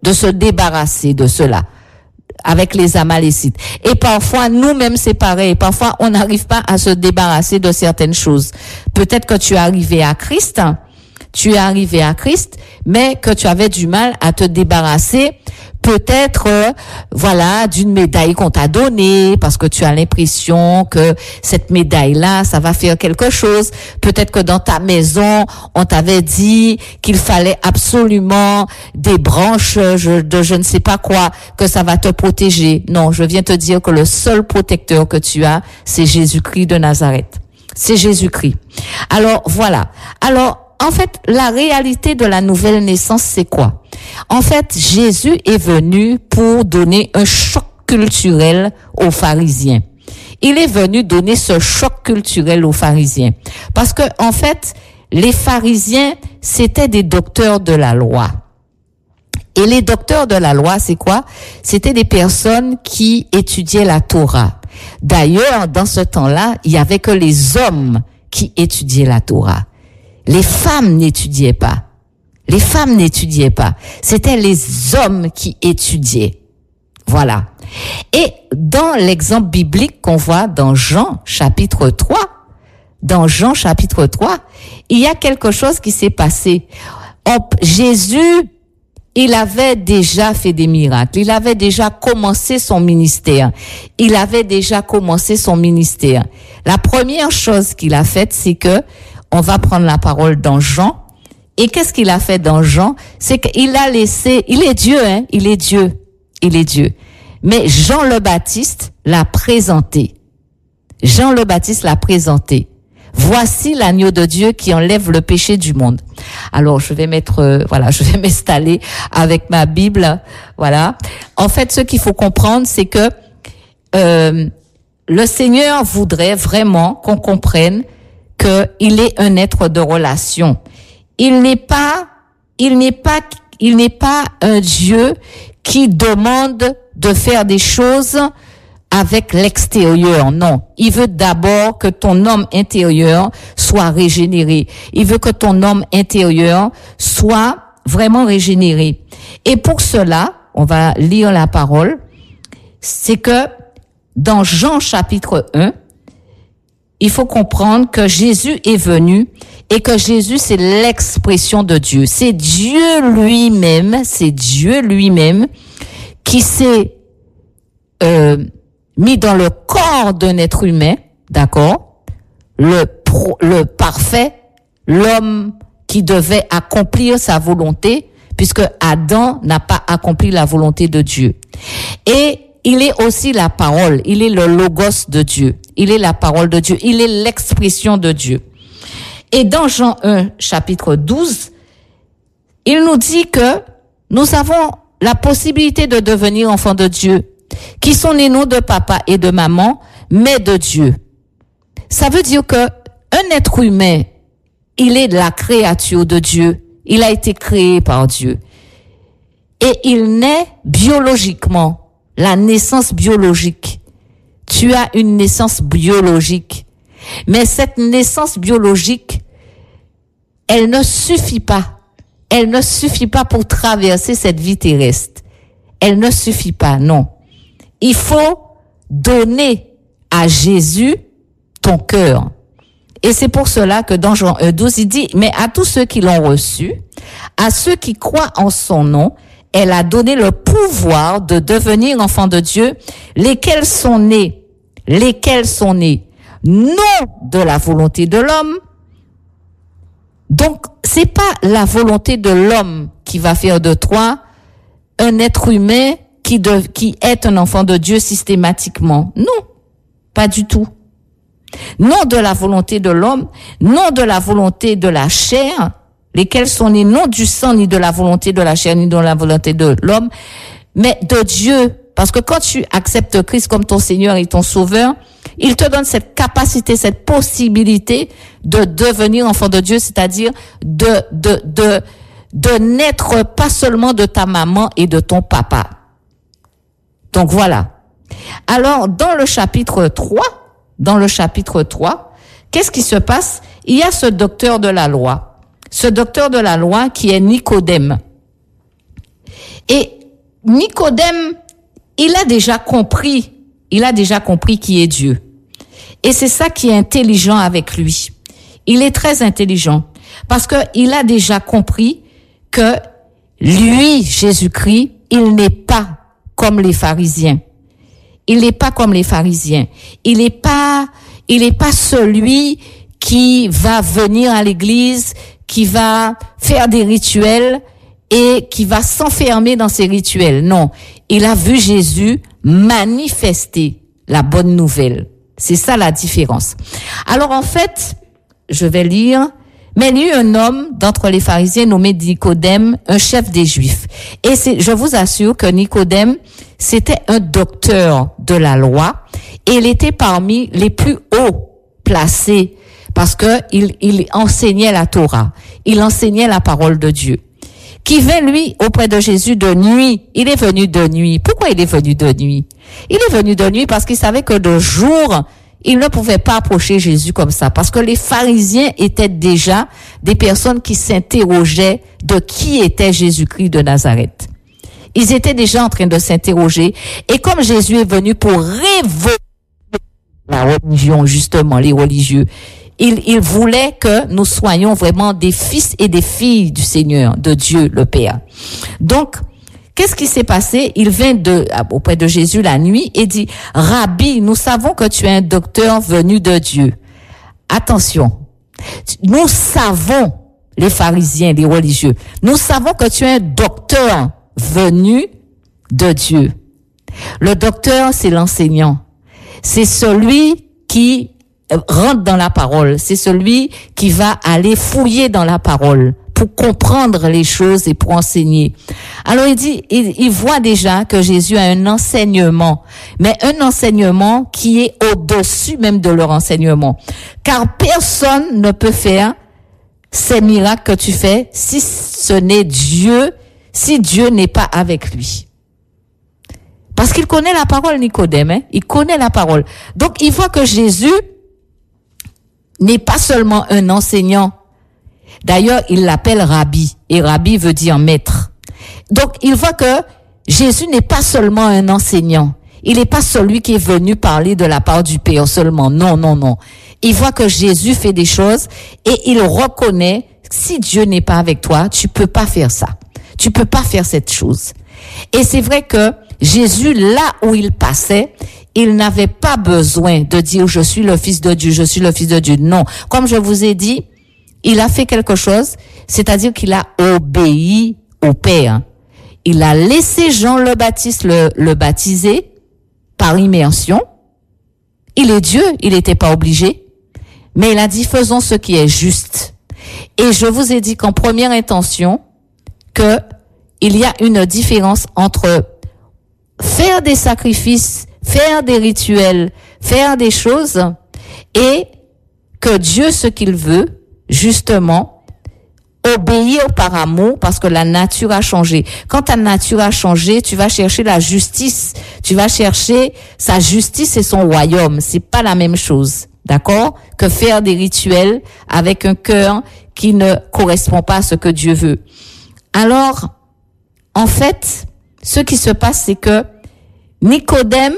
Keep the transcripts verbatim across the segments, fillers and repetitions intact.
de se débarrasser de cela avec les Amalécites. Et parfois, nous-mêmes, c'est pareil. Parfois, on n'arrive pas à se débarrasser de certaines choses. Peut-être que tu es arrivé à Christ, hein, tu es arrivé à Christ, mais que tu avais du mal à te débarrasser peut-être, euh, voilà, d'une médaille qu'on t'a donnée, parce que tu as l'impression que cette médaille-là, ça va faire quelque chose. Peut-être que dans ta maison, on t'avait dit qu'il fallait absolument des branches je, de je ne sais pas quoi, que ça va te protéger. Non, je viens te dire que le seul protecteur que tu as, c'est Jésus-Christ de Nazareth. C'est Jésus-Christ. Alors, voilà. Alors, en fait, la réalité de la nouvelle naissance, c'est quoi? En fait, Jésus est venu pour donner un choc culturel aux pharisiens. Il est venu donner ce choc culturel aux pharisiens. Parce que, en fait, les pharisiens, c'était des docteurs de la loi. Et les docteurs de la loi, c'est quoi? C'était des personnes qui étudiaient la Torah. D'ailleurs, dans ce temps-là, il y avait que les hommes qui étudiaient la Torah. Les femmes n'étudiaient pas. Les femmes n'étudiaient pas. C'était les hommes qui étudiaient. Voilà. Et dans l'exemple biblique qu'on voit dans Jean chapitre trois, dans Jean chapitre trois, il y a quelque chose qui s'est passé. On, Jésus, il avait déjà fait des miracles. Il avait déjà commencé son ministère. Il avait déjà commencé son ministère. La première chose qu'il a faite, c'est que on va prendre la parole dans Jean. Et qu'est-ce qu'il a fait dans Jean? C'est qu'il a laissé, il est Dieu, hein, il est Dieu, il est Dieu. Mais Jean le Baptiste l'a présenté. Jean le Baptiste l'a présenté. Voici l'agneau de Dieu qui enlève le péché du monde. Alors, je vais mettre, euh, voilà, je vais m'installer avec ma Bible, voilà. En fait, ce qu'il faut comprendre, c'est que euh, le Seigneur voudrait vraiment qu'on comprenne qu'il est un être de relation. Il n'est pas, il n'est pas, il n'est pas un Dieu qui demande de faire des choses avec l'extérieur. Non. Il veut d'abord que ton homme intérieur soit régénéré. Il veut que ton homme intérieur soit vraiment régénéré. Et pour cela, on va lire la parole. C'est que dans Jean chapitre un, il faut comprendre que Jésus est venu et que Jésus, c'est l'expression de Dieu. C'est Dieu lui-même, c'est Dieu lui-même qui s'est euh, mis dans le corps d'un être humain, d'accord? Le, pro, le parfait, l'homme qui devait accomplir sa volonté, puisque Adam n'a pas accompli la volonté de Dieu. Et il est aussi la parole, il est le logos de Dieu, il est la parole de Dieu, il est l'expression de Dieu. Et dans Jean un, chapitre douze, il nous dit que nous avons la possibilité de devenir enfants de Dieu, qui sont nés non de papa et de maman, mais de Dieu. Ça veut dire que un être humain, il est la créature de Dieu, il a été créé par Dieu. Et il naît biologiquement. La naissance biologique. Tu as une naissance biologique. Mais cette naissance biologique, elle ne suffit pas. Elle ne suffit pas pour traverser cette vie terrestre. Elle ne suffit pas, non. Il faut donner à Jésus ton cœur. Et c'est pour cela que dans Jean un douze, il dit, mais à tous ceux qui l'ont reçu, à ceux qui croient en son nom, elle a donné le pouvoir de devenir enfants de Dieu, lesquels sont nés, lesquels sont nés, non de la volonté de l'homme. Donc, c'est pas la volonté de l'homme qui va faire de toi un être humain qui, de, qui est un enfant de Dieu systématiquement. Non, pas du tout. Non de la volonté de l'homme, non de la volonté de la chair, lesquels sont nés non du sang, ni de la volonté de la chair, ni de la volonté de l'homme, mais de Dieu. Parce que quand tu acceptes Christ comme ton Seigneur et ton Sauveur, il te donne cette capacité, cette possibilité de devenir enfant de Dieu, c'est-à-dire de, de, de, de naître pas seulement de ta maman et de ton papa. Donc voilà. Alors, dans le chapitre trois, dans le chapitre trois, qu'est-ce qui se passe? Il y a ce docteur de la loi. Ce docteur de la loi qui est Nicodème. Et Nicodème, il a déjà compris, il a déjà compris qui est Dieu. Et c'est ça qui est intelligent avec lui. Il est très intelligent parce que il a déjà compris que lui, Jésus-Christ, il n'est pas comme les pharisiens. Il n'est pas comme les pharisiens. Il n'est pas, il n'est pas celui qui va venir à l'église, qui va faire des rituels et qui va s'enfermer dans ces rituels. Non. Il a vu Jésus manifester la bonne nouvelle. C'est ça la différence. Alors en fait, je vais lire, mais il y eut un homme d'entre les pharisiens nommé Nicodème, un chef des Juifs. Et c'est, je vous assure que Nicodème, c'était un docteur de la loi et il était parmi les plus hauts placés parce que il, il enseignait la Torah, il enseignait la parole de Dieu. Qui vint, lui, auprès de Jésus de nuit. Il est venu de nuit. Pourquoi il est venu de nuit? Il est venu de nuit parce qu'il savait que de jour, il ne pouvait pas approcher Jésus comme ça. Parce que les pharisiens étaient déjà des personnes qui s'interrogeaient de qui était Jésus-Christ de Nazareth. Ils étaient déjà en train de s'interroger. Et comme Jésus est venu pour révoquer la religion, justement, les religieux, Il, il voulait que nous soyons vraiment des fils et des filles du Seigneur, de Dieu le Père. Donc, qu'est-ce qui s'est passé? Il vint de, auprès de Jésus la nuit et dit, Rabbi, nous savons que tu es un docteur venu de Dieu. Attention. Nous savons, les pharisiens, les religieux, nous savons que tu es un docteur venu de Dieu. Le docteur, c'est l'enseignant. C'est celui qui rentre dans la parole. C'est celui qui va aller fouiller dans la parole pour comprendre les choses et pour enseigner. Alors il dit, il, il voit déjà que Jésus a un enseignement, mais un enseignement qui est au-dessus même de leur enseignement. Car personne ne peut faire ces miracles que tu fais si ce n'est Dieu, si Dieu n'est pas avec lui. Parce qu'il connaît la parole, Nicodème, hein? Il connaît la parole. Donc il voit que Jésus n'est pas seulement un enseignant. D'ailleurs, il l'appelle Rabbi. Et Rabbi veut dire maître. Donc, il voit que Jésus n'est pas seulement un enseignant. Il n'est pas celui qui est venu parler de la part du Père seulement. Non, non, non. Il voit que Jésus fait des choses et il reconnaît, si Dieu n'est pas avec toi, tu peux pas faire ça. Tu peux pas faire cette chose. Et c'est vrai que Jésus, là où il passait, il n'avait pas besoin de dire « je suis le Fils de Dieu, je suis le Fils de Dieu ». Non, comme je vous ai dit, il a fait quelque chose, c'est-à-dire qu'il a obéi au Père. Il a laissé Jean le Baptiste le, le baptiser par immersion. Il est Dieu, il n'était pas obligé, mais il a dit « faisons ce qui est juste ». Et je vous ai dit qu'en première intention, que il y a une différence entre faire des sacrifices, faire des rituels, faire des choses, et que Dieu, ce qu'il veut, justement, obéir par amour, parce que la nature a changé. Quand ta nature a changé, tu vas chercher la justice, tu vas chercher sa justice et son royaume. C'est pas la même chose, d'accord? Que faire des rituels avec un cœur qui ne correspond pas à ce que Dieu veut. Alors, en fait, ce qui se passe, c'est que Nicodème,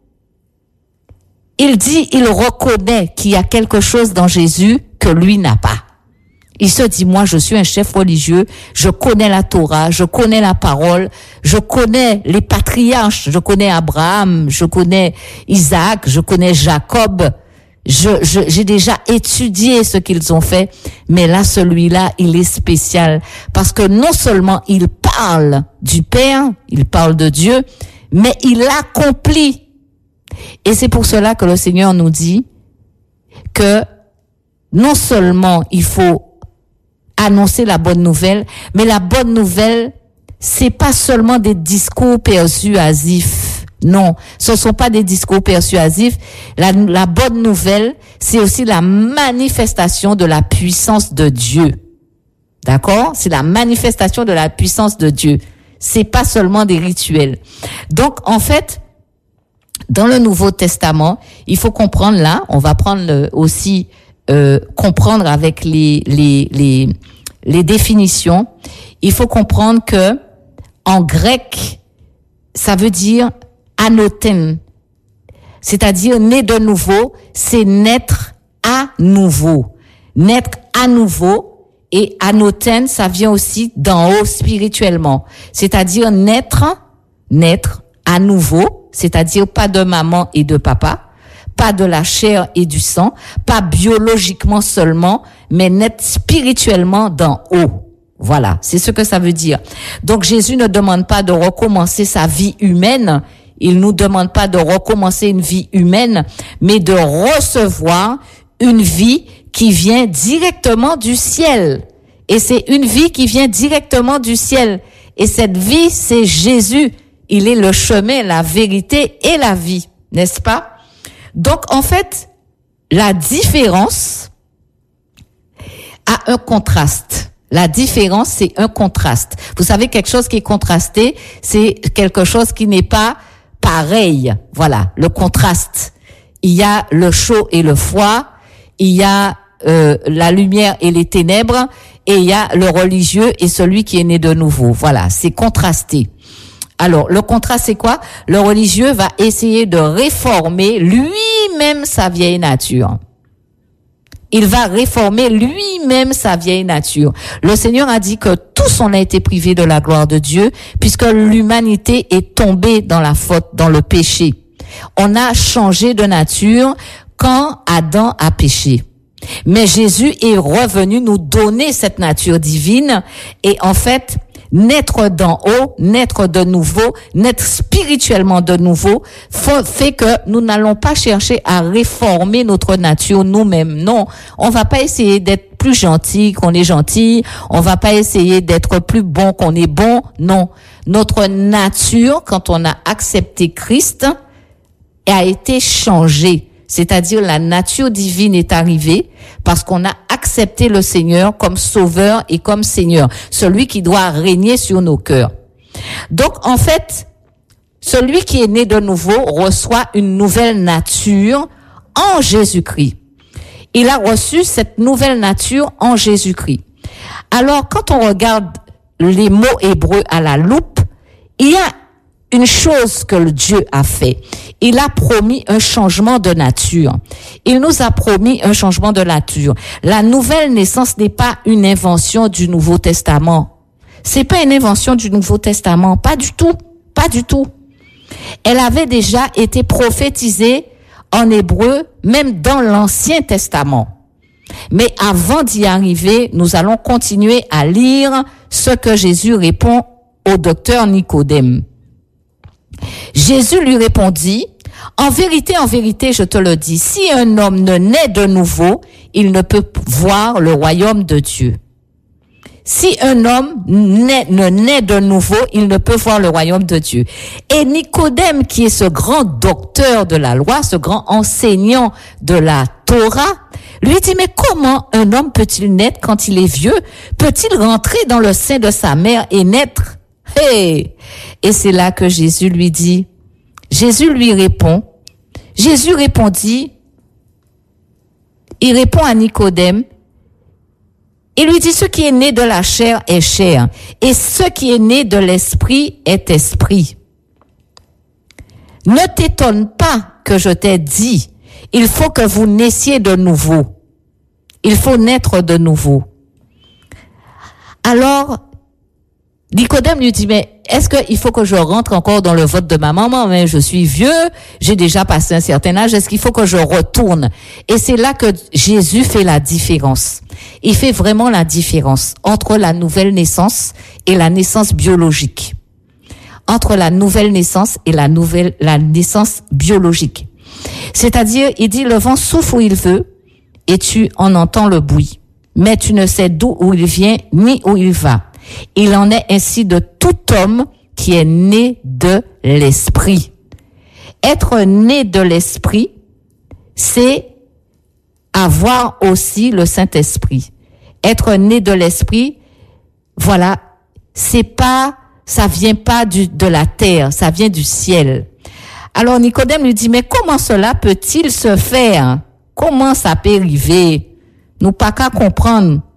il dit, il reconnaît qu'il y a quelque chose dans Jésus que lui n'a pas. Il se dit, moi, je suis un chef religieux, je connais la Torah, je connais la parole, je connais les patriarches, je connais Abraham, je connais Isaac, je connais Jacob, je, je, j'ai déjà étudié ce qu'ils ont fait, mais là, celui-là, il est spécial, parce que non seulement il parle du Père, il parle de Dieu, mais il accomplit. Et c'est pour cela que le Seigneur nous dit que non seulement il faut annoncer la bonne nouvelle, mais la bonne nouvelle, c'est pas seulement des discours persuasifs. Non, ce sont pas des discours persuasifs. La, la bonne nouvelle, c'est aussi la manifestation de la puissance de Dieu. D'accord? C'est la manifestation de la puissance de Dieu. C'est pas seulement des rituels. Donc, en fait, dans le Nouveau Testament, il faut comprendre là, on va prendre le, aussi euh, comprendre avec les les les les définitions. Il faut comprendre que en grec, ça veut dire anoten. C'est-à-dire né de nouveau, c'est naître à nouveau. Naître à nouveau, et anoten, ça vient aussi d'en haut spirituellement. C'est-à-dire naître, naître à nouveau, c'est-à-dire pas de maman et de papa, pas de la chair et du sang, pas biologiquement seulement, mais naître spirituellement d'en haut. Voilà, c'est ce que ça veut dire. Donc Jésus ne demande pas de recommencer sa vie humaine, il nous demande pas de recommencer une vie humaine, mais de recevoir une vie qui vient directement du ciel. Et c'est une vie qui vient directement du ciel. Et cette vie, c'est Jésus. Il est le chemin, la vérité et la vie, n'est-ce pas? Donc, en fait, la différence a un contraste. La différence, c'est un contraste. Vous savez, quelque chose qui est contrasté, c'est quelque chose qui n'est pas pareil. Voilà, le contraste. Il y a le chaud et le froid, il y a euh, la lumière et les ténèbres, et il y a le religieux et celui qui est né de nouveau. Voilà, c'est contrasté. Alors, le contraste, c'est quoi? Le religieux va essayer de réformer lui-même sa vieille nature. Il va réformer lui-même sa vieille nature. Le Seigneur a dit que tous on a été privés de la gloire de Dieu, puisque l'humanité est tombée dans la faute, dans le péché. On a changé de nature quand Adam a péché. Mais Jésus est revenu nous donner cette nature divine, et en fait, naître d'en haut, naître de nouveau, naître spirituellement de nouveau, fait que nous n'allons pas chercher à réformer notre nature nous-mêmes. Non, on va pas essayer d'être plus gentil qu'on est gentil, on va pas essayer d'être plus bon qu'on est bon. Non, notre nature, quand on a accepté Christ, a été changée. C'est-à-dire la nature divine est arrivée parce qu'on a accepté le Seigneur comme sauveur et comme Seigneur, celui qui doit régner sur nos cœurs. Donc, en fait, celui qui est né de nouveau reçoit une nouvelle nature en Jésus-Christ. Il a reçu cette nouvelle nature en Jésus-Christ. Alors, quand on regarde les mots hébreux à la loupe, il y a une chose que le Dieu a fait. Il a promis un changement de nature. Il nous a promis un changement de nature. La nouvelle naissance n'est pas une invention du Nouveau Testament. C'est pas une invention du Nouveau Testament. Pas du tout. Pas du tout. Elle avait déjà été prophétisée en hébreu, même dans l'Ancien Testament. Mais avant d'y arriver, nous allons continuer à lire ce que Jésus répond au docteur Nicodème. Jésus lui répondit, « En vérité, en vérité, je te le dis, si un homme ne naît de nouveau, il ne peut voir le royaume de Dieu. » Si un homme naît, ne naît de nouveau, il ne peut voir le royaume de Dieu. Et Nicodème, qui est ce grand docteur de la loi, ce grand enseignant de la Torah, lui dit, mais comment un homme peut-il naître quand il est vieux? Peut-il rentrer dans le sein de sa mère et naître? Hey! Et c'est là que Jésus lui dit, Jésus lui répond, Jésus répondit, il répond à Nicodème, il lui dit, ce qui est né de la chair est chair, et ce qui est né de l'esprit est esprit. Ne t'étonne pas que je t'ai dit, il faut que vous naissiez de nouveau. Il faut naître de nouveau. Alors, Nicodème lui dit, mais est-ce qu'il faut que je rentre encore dans le vote de ma maman? Mais je suis vieux, j'ai déjà passé un certain âge, est-ce qu'il faut que je retourne? Et c'est là que Jésus fait la différence. Il fait vraiment la différence entre la nouvelle naissance et la naissance biologique. Entre la nouvelle naissance et la nouvelle, la naissance biologique. C'est-à-dire, il dit, le vent souffle où il veut et tu en entends le bruit. Mais tu ne sais d'où où il vient ni où il va. Il en est ainsi de tout homme qui est né de l'esprit. Être né de l'esprit, c'est avoir aussi le Saint-Esprit. Être né de l'esprit, voilà, c'est pas, ça vient pas du, de la terre, ça vient du ciel. Alors Nicodème lui dit, mais comment cela peut-il se faire? Comment ça peut arriver? Nous pas qu'à comprendre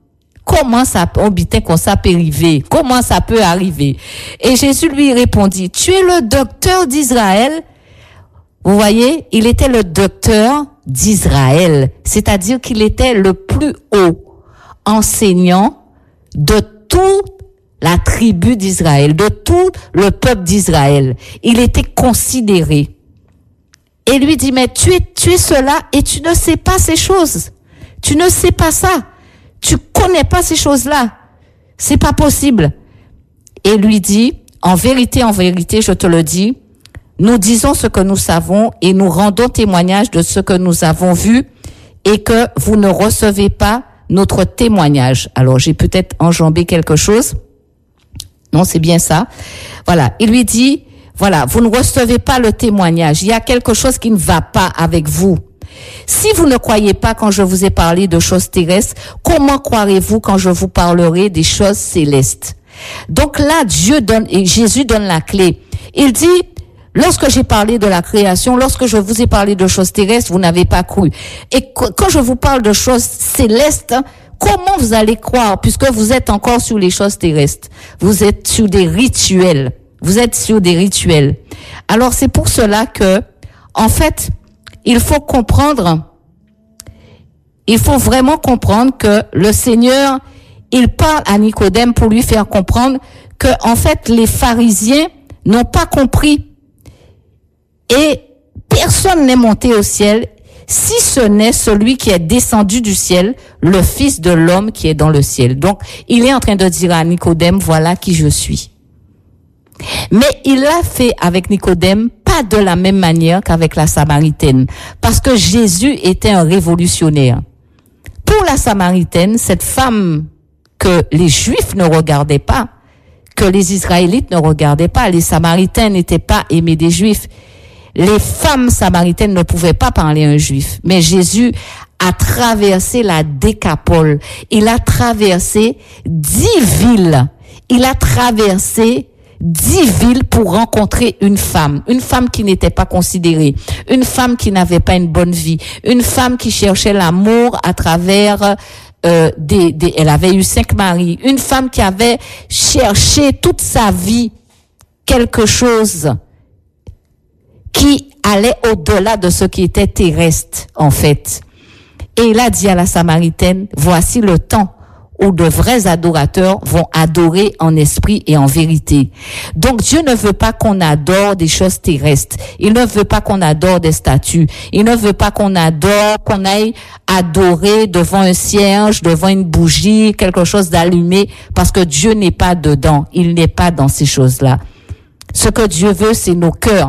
Comment ça, on bitait qu'on ça peut arriver? Comment ça peut arriver? Et Jésus lui répondit, tu es le docteur d'Israël. Vous voyez, il était le docteur d'Israël. C'est-à-dire qu'il était le plus haut enseignant de toute la tribu d'Israël, de tout le peuple d'Israël. Il était considéré. Et lui dit, mais tu es, tu es cela et tu ne sais pas ces choses. Tu ne sais pas ça. Tu connais pas ces choses-là. C'est pas possible. Et lui dit, en vérité, en vérité, je te le dis, nous disons ce que nous savons et nous rendons témoignage de ce que nous avons vu et que vous ne recevez pas notre témoignage. Alors, j'ai peut-être enjambé quelque chose. Non, c'est bien ça. Voilà. Il lui dit, voilà, vous ne recevez pas le témoignage. Il y a quelque chose qui ne va pas avec vous. Si vous ne croyez pas quand je vous ai parlé de choses terrestres, comment croirez-vous quand je vous parlerai des choses célestes? Donc là, Dieu donne, et Jésus donne la clé. Il dit, lorsque j'ai parlé de la création, lorsque je vous ai parlé de choses terrestres, vous n'avez pas cru. Et quand je vous parle de choses célestes, comment vous allez croire puisque vous êtes encore sur les choses terrestres? Vous êtes sur des rituels. Vous êtes sur des rituels. Alors c'est pour cela que, en fait, il faut comprendre, il faut vraiment comprendre que le Seigneur, il parle à Nicodème pour lui faire comprendre que, en fait, les pharisiens n'ont pas compris. Et personne n'est monté au ciel, si ce n'est celui qui est descendu du ciel, le Fils de l'homme qui est dans le ciel. Donc, il est en train de dire à Nicodème, voilà qui je suis. Mais il l'a fait avec Nicodème, pas de la même manière qu'avec la Samaritaine, parce que Jésus était un révolutionnaire. Pour la Samaritaine, cette femme que les Juifs ne regardaient pas, que les Israélites ne regardaient pas, les Samaritains n'étaient pas aimés des Juifs. Les femmes samaritaines ne pouvaient pas parler un Juif, mais Jésus a traversé la Décapole. Il a traversé dix villes. Il a traversé dix villes pour rencontrer une femme, une femme qui n'était pas considérée, une femme qui n'avait pas une bonne vie, une femme qui cherchait l'amour à travers euh, des, des, elle avait eu cinq maris, une femme qui avait cherché toute sa vie quelque chose qui allait au-delà de ce qui était terrestre, en fait. Et il a dit à la Samaritaine, voici le temps où de vrais adorateurs vont adorer en esprit et en vérité. Donc Dieu ne veut pas qu'on adore des choses terrestres. Il ne veut pas qu'on adore des statues. Il ne veut pas qu'on adore, qu'on aille adorer devant un cierge, devant une bougie, quelque chose d'allumé, parce que Dieu n'est pas dedans. Il n'est pas dans ces choses-là. Ce que Dieu veut, c'est nos cœurs.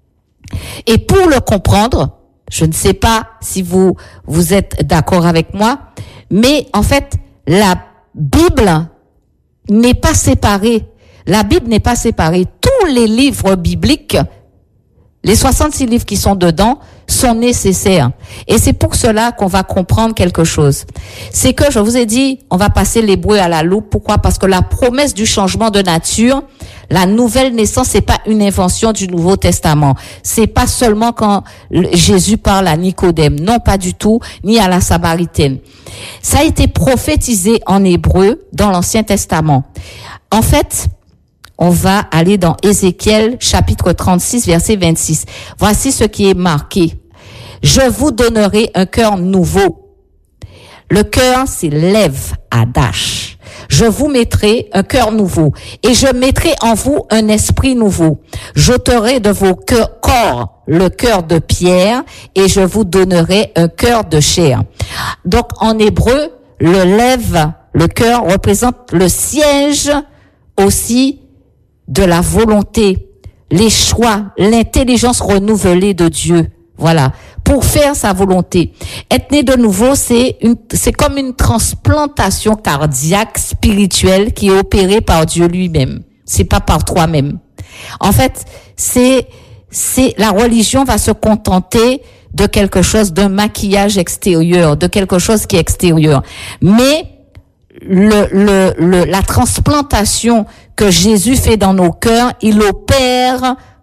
Et pour le comprendre, je ne sais pas si vous, vous êtes d'accord avec moi, mais en fait, la Bible n'est pas séparée. La Bible n'est pas séparée. Tous les livres bibliques, les soixante-six livres qui sont dedans, sont nécessaires. Et c'est pour cela qu'on va comprendre quelque chose. C'est que, je vous ai dit, on va passer l'hébreu à la loupe. Pourquoi? Parce que la promesse du changement de nature, la nouvelle naissance, c'est pas une invention du Nouveau Testament. C'est pas seulement quand Jésus parle à Nicodème. Non, pas du tout, ni à la Samaritaine. Ça a été prophétisé en hébreu dans l'Ancien Testament. En fait, on va aller dans Ézéchiel, chapitre trente-six, verset vingt-six. Voici ce qui est marqué. Je vous donnerai un cœur nouveau. Le cœur, c'est Lev Hadash. Je vous mettrai un cœur nouveau et je mettrai en vous un esprit nouveau. J'ôterai de vos cœurs, corps le cœur de pierre et je vous donnerai un cœur de chair. Donc, en hébreu, le Lev, le cœur, représente le siège aussi de la volonté, les choix, l'intelligence renouvelée de Dieu. Voilà. Pour faire sa volonté. Être né de nouveau, c'est une, c'est comme une transplantation cardiaque spirituelle qui est opérée par Dieu lui-même. C'est pas par toi-même. En fait, c'est, c'est, la religion va se contenter de quelque chose, d'un maquillage extérieur, de quelque chose qui est extérieur. Mais, le, le, le, la transplantation que Jésus fait dans nos cœurs, il opère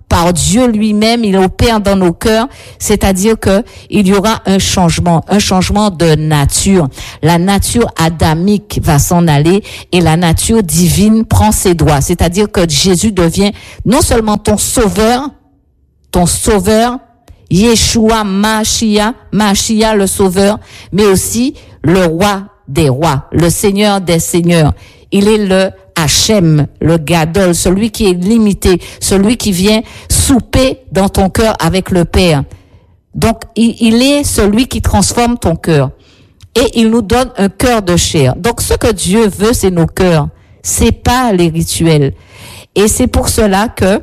par Dieu lui-même, il opère dans nos cœurs, c'est-à-dire que il y aura un changement, un changement de nature. La nature adamique va s'en aller et la nature divine prend ses droits, c'est-à-dire que Jésus devient non seulement ton sauveur, ton sauveur, Yeshua Mashiach, Mashiach le sauveur, mais aussi le roi des rois, le seigneur des seigneurs. Il est le Hachem, le Gadol, celui qui est limité, celui qui vient souper dans ton cœur avec le Père. Donc, il, il est celui qui transforme ton cœur. Et il nous donne un cœur de chair. Donc, ce que Dieu veut, c'est nos cœurs. C'est pas les rituels. Et c'est pour cela que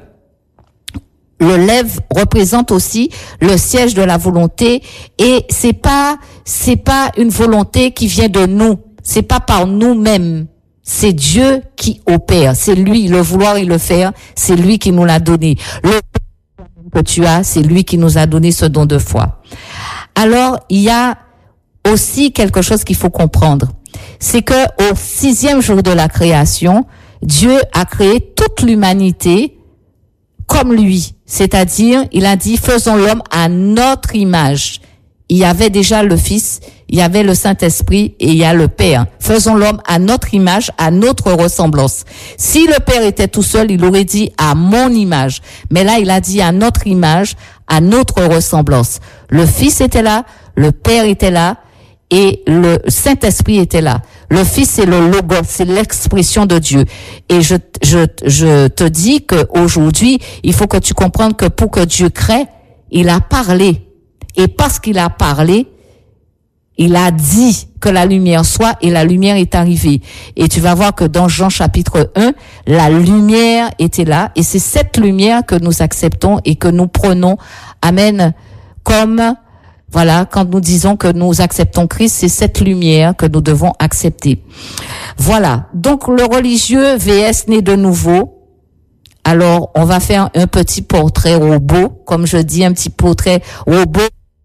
le lèvre représente aussi le siège de la volonté. Et c'est pas, c'est pas une volonté qui vient de nous. C'est pas par nous-mêmes. C'est Dieu qui opère. C'est lui, le vouloir et le faire. C'est lui qui nous l'a donné. Le que tu as, c'est lui qui nous a donné ce don de foi. Alors, il y a aussi quelque chose qu'il faut comprendre. C'est que au sixième jour de la création, Dieu a créé toute l'humanité comme lui. C'est-à-dire, il a dit, faisons l'homme à notre image. Il y avait déjà le Fils, il y avait le Saint-Esprit et il y a le Père. Faisons l'homme à notre image, à notre ressemblance. Si le Père était tout seul, il aurait dit à mon image. Mais là, il a dit à notre image, à notre ressemblance. Le Fils était là, le Père était là et le Saint-Esprit était là. Le Fils, c'est le Logos, c'est l'expression de Dieu. Et je, je, je te dis qu'aujourd'hui, il faut que tu comprennes que pour que Dieu crée, il a parlé. Et parce qu'il a parlé, il a dit que la lumière soit et la lumière est arrivée. Et tu vas voir que dans Jean chapitre un, la lumière était là et c'est cette lumière que nous acceptons et que nous prenons. Amen. Comme, voilà, quand nous disons que nous acceptons Christ, c'est cette lumière que nous devons accepter. Voilà. Donc, le religieux V S né de nouveau. Alors, on va faire un petit portrait robot, comme je dis, un petit portrait robot.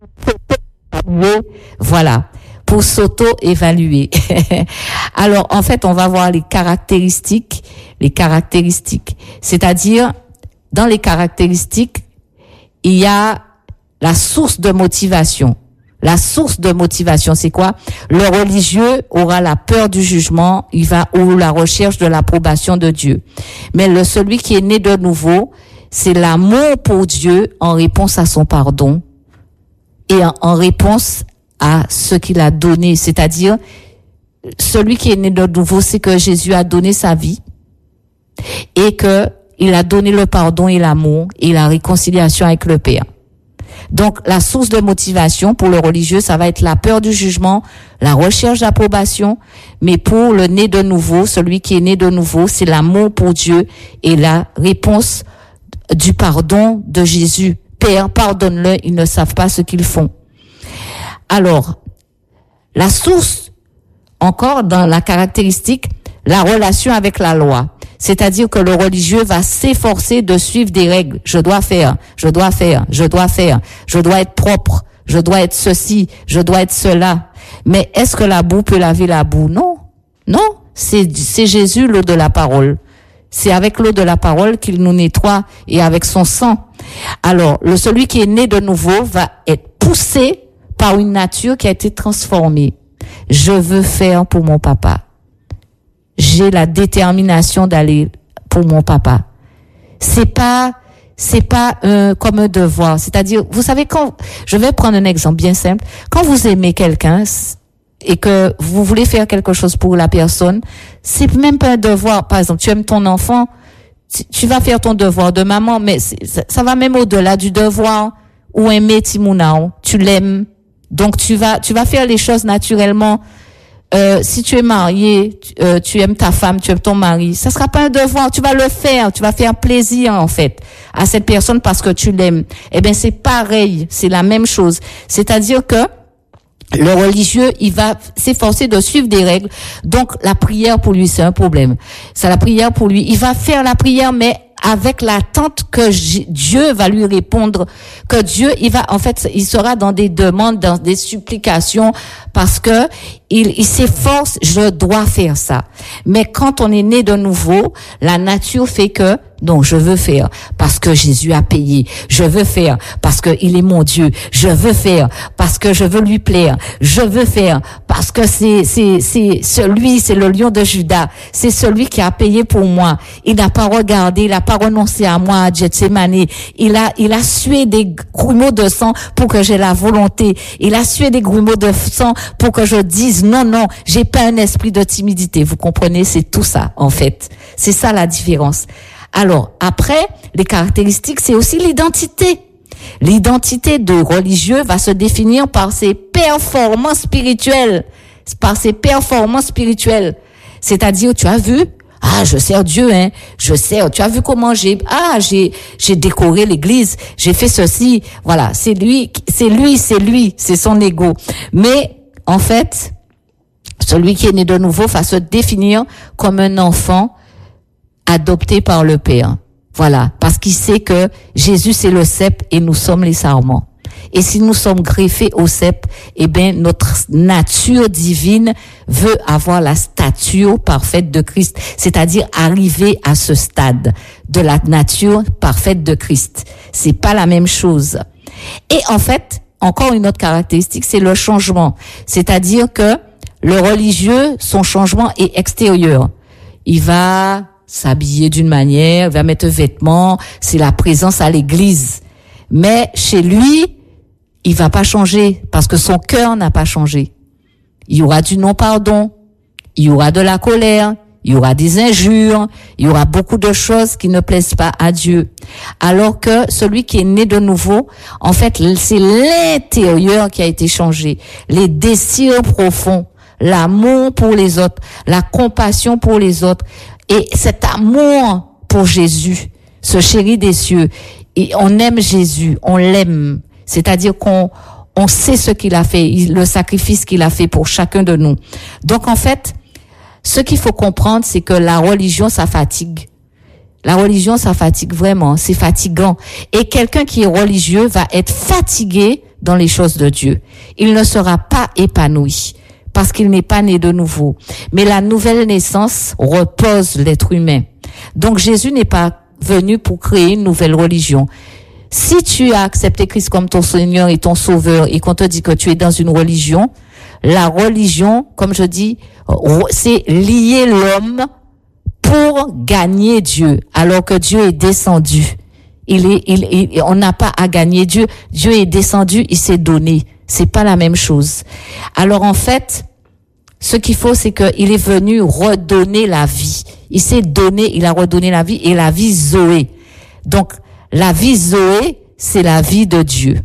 Voilà, pour s'auto-évaluer. Alors, en fait, on va voir les caractéristiques, les caractéristiques. C'est-à-dire, dans les caractéristiques, il y a la source de motivation. La source de motivation, c'est quoi? Le religieux aura la peur du jugement, il va ou la recherche de l'approbation de Dieu. Mais le celui qui est né de nouveau, c'est l'amour pour Dieu en réponse à son pardon et en, en réponse à ce qu'il a donné. C'est-à-dire, celui qui est né de nouveau, c'est que Jésus a donné sa vie et que il a donné le pardon et l'amour et la réconciliation avec le Père. Donc, la source de motivation pour le religieux, ça va être la peur du jugement, la recherche d'approbation. Mais pour le né de nouveau, celui qui est né de nouveau, c'est l'amour pour Dieu et la réponse du pardon de Jésus. Père, pardonne-le, ils ne savent pas ce qu'ils font. Alors, la source, encore dans la caractéristique, la relation avec la loi. C'est-à-dire que le religieux va s'efforcer de suivre des règles. Je dois faire, je dois faire, je dois faire, je dois être propre, je dois être ceci, je dois être cela. Mais est-ce que la boue peut laver la boue? Non, non, c'est, c'est Jésus, l'eau de la parole. C'est avec l'eau de la parole qu'il nous nettoie et avec son sang. Alors, le celui qui est né de nouveau va être poussé par une nature qui a été transformée. Je veux faire pour mon papa. J'ai la détermination d'aller pour mon papa. C'est pas, c'est pas euh, comme un devoir. C'est-à-dire, vous savez, quand, je vais prendre un exemple bien simple. Quand vous aimez quelqu'un et que vous voulez faire quelque chose pour la personne, c'est même pas un devoir. Par exemple, tu aimes ton enfant, tu, tu vas faire ton devoir de maman, mais ça, ça va même au-delà du devoir. Ou aimer Timounao, tu l'aimes, donc tu vas, tu vas faire les choses naturellement. Euh, si tu es marié, tu, euh, tu aimes ta femme, tu aimes ton mari, ça sera pas un devoir, tu vas le faire, tu vas faire plaisir en fait à cette personne parce que tu l'aimes. Eh bien, c'est pareil, c'est la même chose. C'est-à-dire que le religieux, il va s'efforcer de suivre des règles. Donc, la prière pour lui, c'est un problème. C'est la prière pour lui. Il va faire la prière, mais avec l'attente que J- Dieu va lui répondre, que Dieu, il va, en fait, il sera dans des demandes, dans des supplications, parce que il, il s'efforce, je dois faire ça. Mais quand on est né de nouveau, la nature fait que, non, je veux faire parce que Jésus a payé. Je veux faire parce que il est mon Dieu. Je veux faire parce que je veux lui plaire. Je veux faire parce que c'est, c'est, c'est celui, c'est le lion de Juda. C'est celui qui a payé pour moi. Il n'a pas regardé, il n'a pas renoncé à moi à Gethsémani. Il a, il a sué des grumeaux de sang pour que j'ai la volonté. Il a sué des grumeaux de sang pour que je dise non, non, j'ai pas un esprit de timidité. Vous comprenez? C'est tout ça, en fait. C'est ça la différence. Alors, après, les caractéristiques, c'est aussi l'identité. L'identité de religieux va se définir par ses performances spirituelles. Par ses performances spirituelles. C'est-à-dire, tu as vu? Ah, je sers Dieu, hein. Je sers. Tu as vu comment j'ai, ah, j'ai, j'ai décoré l'église. J'ai fait ceci. Voilà. C'est lui, c'est lui, c'est lui. C'est son ego. Mais, en fait, celui qui est né de nouveau va se définir comme un enfant adopté par le Père. Voilà. Parce qu'il sait que Jésus, c'est le cep et nous sommes les sarments. Et si nous sommes greffés au cep, eh bien, notre nature divine veut avoir la stature parfaite de Christ. C'est-à-dire arriver à ce stade de la nature parfaite de Christ. C'est pas la même chose. Et en fait, encore une autre caractéristique, c'est le changement. C'est-à-dire que le religieux, son changement est extérieur. Il va s'habiller d'une manière, il va mettre un vêtement, c'est la présence à l'église. Mais chez lui, il va pas changer parce que son cœur n'a pas changé. Il y aura du non-pardon, il y aura de la colère, il y aura des injures, il y aura beaucoup de choses qui ne plaisent pas à Dieu. Alors que celui qui est né de nouveau, en fait, c'est l'intérieur qui a été changé. Les désirs profonds, l'amour pour les autres, la compassion pour les autres. Et cet amour pour Jésus, ce chéri des cieux, et on aime Jésus, on l'aime. C'est-à-dire qu'on on sait ce qu'il a fait, le sacrifice qu'il a fait pour chacun de nous. Donc en fait, ce qu'il faut comprendre, c'est que la religion, ça fatigue. La religion, ça fatigue vraiment, c'est fatigant. Et quelqu'un qui est religieux va être fatigué dans les choses de Dieu. Il ne sera pas épanoui. Parce qu'il n'est pas né de nouveau. Mais la nouvelle naissance repose l'être humain. Donc Jésus n'est pas venu pour créer une nouvelle religion. Si tu as accepté Christ comme ton Seigneur et ton Sauveur et qu'on te dit que tu es dans une religion, la religion, comme je dis, c'est lier l'homme pour gagner Dieu, alors que Dieu est descendu. Il est, il, il, on n'a pas à gagner Dieu. Dieu est descendu, il s'est donné. C'est pas la même chose. Alors en fait, ce qu'il faut, c'est qu'il est venu redonner la vie. Il s'est donné, il a redonné la vie et la vie Zoé. Donc la vie Zoé, c'est la vie de Dieu.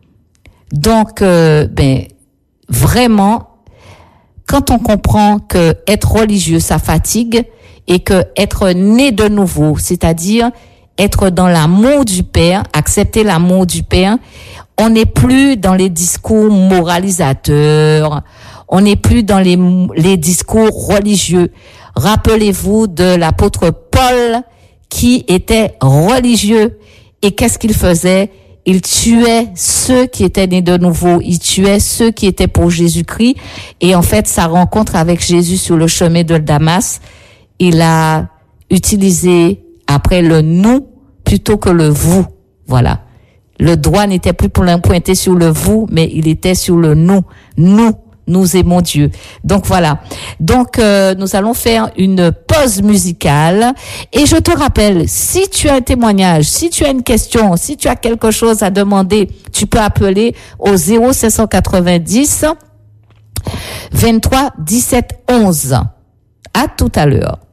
Donc euh, ben vraiment, quand on comprend que être religieux ça fatigue et que être né de nouveau, c'est-à-dire être dans l'amour du Père, accepter l'amour du Père. On n'est plus dans les discours moralisateurs, on n'est plus dans les, les discours religieux. Rappelez-vous de l'apôtre Paul qui était religieux et qu'est-ce qu'il faisait? Il tuait ceux qui étaient nés de nouveau, il tuait ceux qui étaient pour Jésus-Christ et en fait sa rencontre avec Jésus sur le chemin de Damas, il a utilisé après le nous plutôt que le vous. Voilà. Le doigt n'était plus pour pointer sur le vous, mais il était sur le nous. Nous, nous aimons Dieu. Donc voilà. Donc euh, nous allons faire une pause musicale. Et je te rappelle, si tu as un témoignage, si tu as une question, si tu as quelque chose à demander, tu peux appeler au zéro cinq cent quatre-vingt-dix vingt-trois dix-sept onze. À tout à l'heure.